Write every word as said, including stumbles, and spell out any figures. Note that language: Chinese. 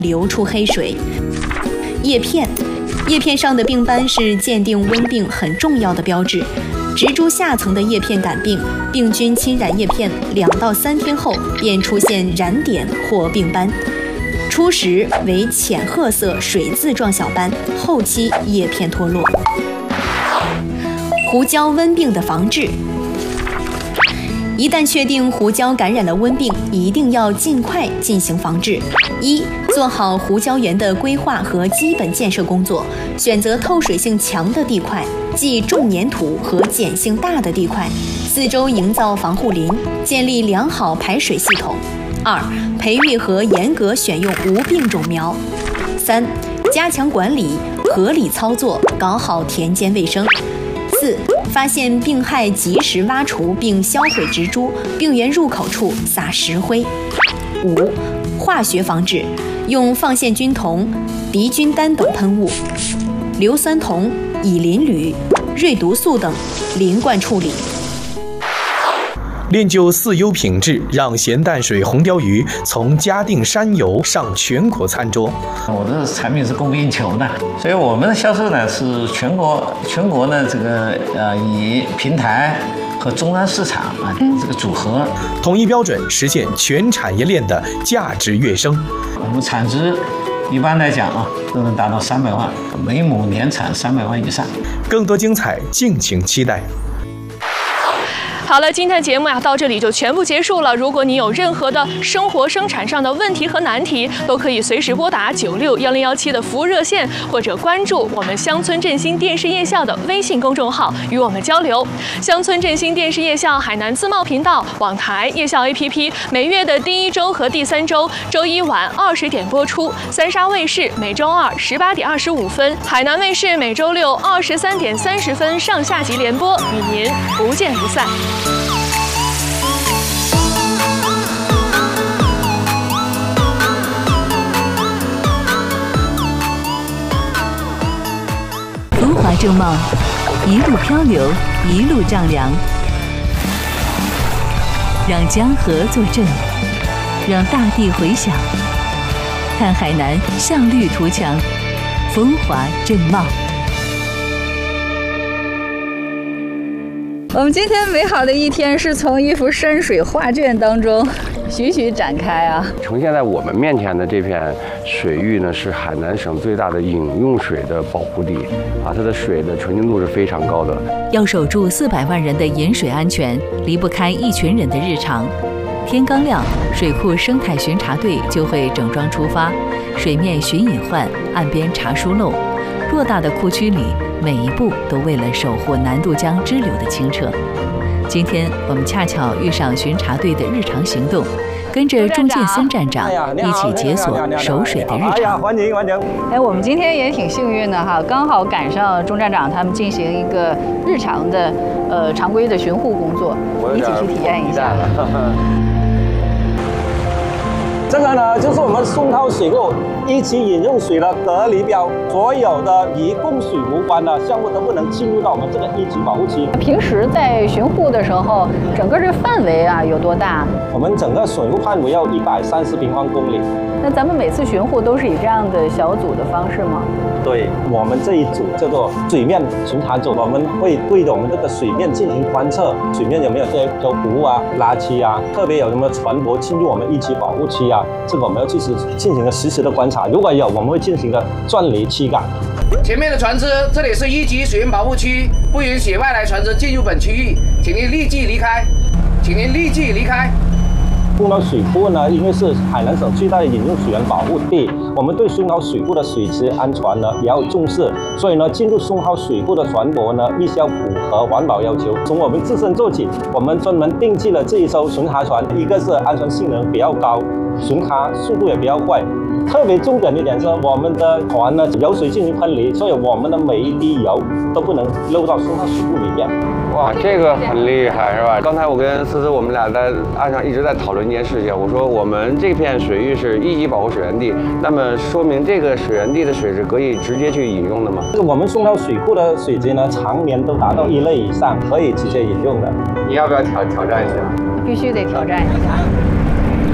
流出黑水。叶片，叶片上的病斑是鉴定温病很重要的标志。植株下层的叶片杆病，病菌侵染叶片两到三天后便出现染点或病斑，初时为浅褐色水渍状小斑，后期叶片脱落。胡椒温病的防治，一旦确定胡椒感染了温病，一定要尽快进行防治。一、做好胡椒园的规划和基本建设工作，选择透水性强的地块，即重粘土和碱性大的地块，四周营造防护林，建立良好排水系统。二、培育和严格选用无病种苗。三、加强管理，合理操作，搞好田间卫生。四、发现病害及时挖除并销毁植株，病原入口处撒石灰。五、化学防治，用放线菌酮、敌菌丹等喷雾，硫酸铜、乙磷铝、瑞毒素等淋灌处理。 练就四优品质，让咸淡水红鲷鱼从嘉定山游上全国餐桌。 我的产品是供不应求的，所以我们的销售呢是全国全国呢这个呃以平台和终端市场啊这个组合， 统一标准，实现全产业链的价值跃升。 我们产值一般来讲啊都能达到三百万，每亩年产三百万以上。 更多精彩，敬请期待。 好了，今天的节目呀、啊、到这里就全部结束了。如果你有任何的生活生产上的问题和难题，都可以随时拨打九六幺零幺七的服务热线，或者关注我们乡村振兴电视夜校的微信公众号与我们交流。乡村振兴电视夜校海南自贸频道、网台夜校 A P P 每月的第一周和第三周周一晚二十点播出，三沙卫视每周二十八点二十五分，海南卫视每周六二十三点三十分上下集联播，与您不见不散。 浮华正茂，一路漂流，一路丈量，让江河作证，让大地回响。看海南向绿图强，风华正茂。 我们今天美好的一天是从一幅山水画卷当中徐徐展开啊！ 呈现在我们面前的这片水域呢，是海南省最大的饮用水的保护地啊，它的水的纯净度是非常高的。 要守住四百万人的饮水安全，离不开一群人的日常。天刚亮，水库生态巡查队就会整装出发，水面巡隐患，岸边查疏漏。偌大的库区里，每一步都为了守护南渡江支流的清澈。今天我们恰巧遇上巡查队的日常行动，跟着钟建森站长一起解锁守水的日常。 哎呀，欢迎欢迎！哎，我们今天也挺幸运的哈，刚好赶上钟站长他们进行一个日常的呃常规的巡护工作，一起去体验一下。 这个呢，就是我们松涛水库一级饮用水的隔离标，所有的与供水无关的项目都不能进入到我们这个一级保护区。 平时在巡护的时候，整个这个范围啊有多大？ 我们整个水库范围要一百三十平方公里。 那咱们每次巡护都是以这样的小组的方式吗？ 对，我们这一组叫做水面巡查组，我们会对着我们这个水面进行观测，水面有没有这些漂浮啊、垃圾啊，特别有什么船舶侵入我们一级保护区啊，这个我们要去进行个实时的观察。如果有，我们会进行个钻离驱赶。 前面的船只，这里是一级水源保护区，不允许外来船只进入本区域，请您立即离开，请您立即离开。 松涛水库呢，因为是海南省最大的饮用水源保护地，我们对松涛水库的水质安全呢也要重视，所以呢，进入松涛水库的船舶呢，必须要符合环保要求。从我们自身做起，我们专门定制了这一艘巡查船，一个是安全性能比较高，巡查速度也比较快。特别重点一点是，我们的船呢油水进行喷离，所以我们的每一滴油都不能漏到松涛水库里面。 哇，这个很厉害是吧？刚才我跟思思我们俩在岸上一直在讨论一件事情，我说我们这片水域是一级保护水源地，那么说明这个水源地的水是可以直接去饮用的吗？ 我们松涛水库的水质呢，常年都达到一类以上，可以直接饮用的。 你要不要挑挑战一下？ 必须得挑战一下。